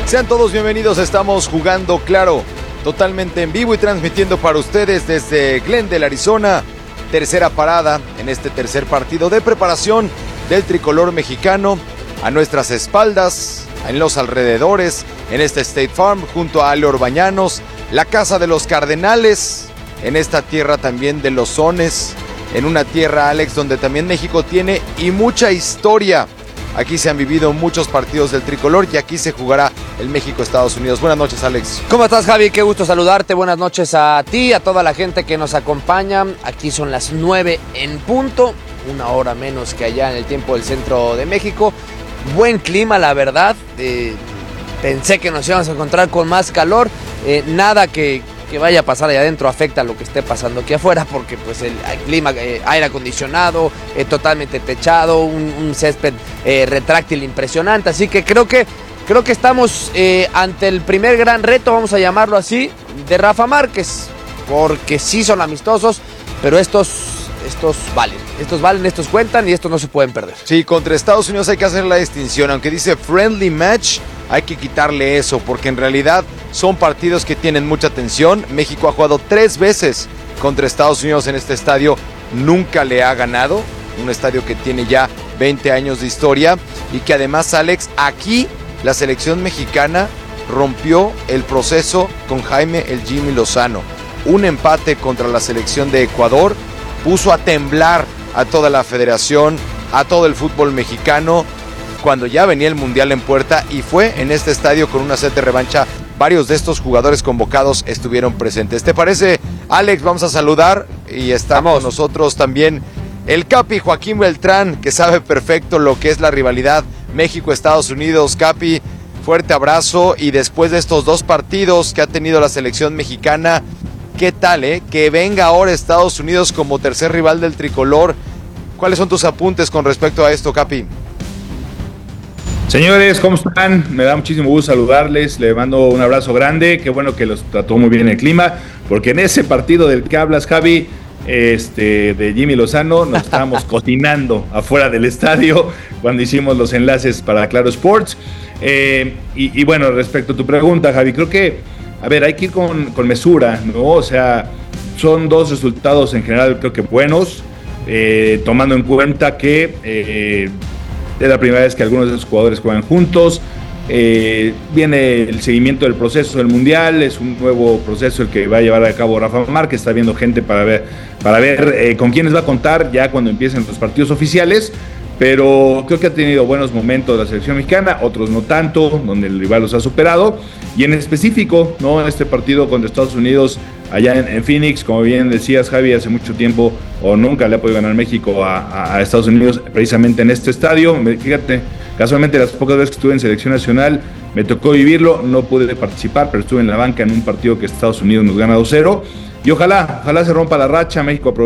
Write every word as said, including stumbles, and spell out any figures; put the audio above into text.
Sean todos bienvenidos, estamos jugando claro, totalmente en vivo y transmitiendo para ustedes desde Glendale, Arizona. Tercera parada en este tercer partido de preparación del tricolor mexicano. A nuestras espaldas, en los alrededores, en este State Farm, junto a Ale Orbañanos, la casa de los Cardenales, en esta tierra también de los Sones, en una tierra, Alex, donde también México tiene y mucha historia. Aquí se han vivido muchos partidos del tricolor y aquí se jugará el México-Estados Unidos. Buenas noches, Alex. ¿Cómo estás, Javi? Qué gusto saludarte. Buenas noches a ti, a toda la gente que nos acompaña. Aquí son las nueve en punto, una hora menos que allá en el tiempo del centro de México. Buen clima, la verdad. Eh, pensé que nos íbamos a encontrar con más calor. Eh, nada que... que vaya a pasar allá adentro afecta a lo que esté pasando aquí afuera, porque pues el, el clima, eh, aire acondicionado, eh, totalmente techado, un, un césped eh, retráctil impresionante, así que creo que creo que estamos eh, ante el primer gran reto, vamos a llamarlo así, de Rafa Márquez, porque sí son amistosos, pero estos estos valen, estos valen, estos cuentan y estos no se pueden perder. Sí, contra Estados Unidos hay que hacer la distinción, aunque dice friendly match, hay que quitarle eso, porque en realidad son partidos que tienen mucha tensión. México ha jugado tres veces contra Estados Unidos en este estadio, nunca le ha ganado, un estadio que tiene ya veinte años de historia y que además, Alex, aquí la selección mexicana rompió el proceso con Jaime el Jimmy Lozano. Un empate contra la selección de Ecuador puso a temblar a toda la federación, a todo el fútbol mexicano, cuando ya venía el Mundial en puerta, y fue en este estadio con una sed de revancha. Varios de estos jugadores convocados estuvieron presentes. ¿Te parece, Alex? Vamos a saludar y está con nosotros también el Capi Joaquín Beltrán, que sabe perfecto lo que es la rivalidad México-Estados Unidos. Capi, fuerte abrazo, y después de estos dos partidos que ha tenido la selección mexicana, ¿qué tal, eh? Que venga ahora Estados Unidos como tercer rival del tricolor. ¿Cuáles son tus apuntes con respecto a esto, Capi? Señores, ¿cómo están? Me da muchísimo gusto saludarles, le mando un abrazo grande, qué bueno que los trató muy bien el clima, porque en ese partido del que hablas, Javi, este, de Jimmy Lozano, nos estábamos cocinando afuera del estadio cuando hicimos los enlaces para Claro Sports. Eh, y, y bueno, respecto a tu pregunta, Javi, creo que, a ver, hay que ir con, con mesura, ¿no? O sea, son dos resultados en general creo que buenos, eh, tomando en cuenta que... Eh, Es la primera vez que algunos de esos jugadores juegan juntos. Eh, viene el seguimiento del proceso del Mundial. Es un nuevo proceso el que va a llevar a cabo Rafa Márquez. Está viendo gente para ver, para ver eh, con quiénes va a contar ya cuando empiecen los partidos oficiales. Pero creo que ha tenido buenos momentos la selección mexicana, otros no tanto, donde el rival los ha superado. Y en específico, ¿no? Este partido contra Estados Unidos allá en, en Phoenix, como bien decías, Javi, hace mucho tiempo o nunca le ha podido ganar México a, a, a Estados Unidos precisamente en este estadio. Me, fíjate, casualmente las pocas veces que estuve en selección nacional me tocó vivirlo, no pude participar, pero estuve en la banca en un partido que Estados Unidos nos gana dos cero. Y ojalá, ojalá se rompa la racha, México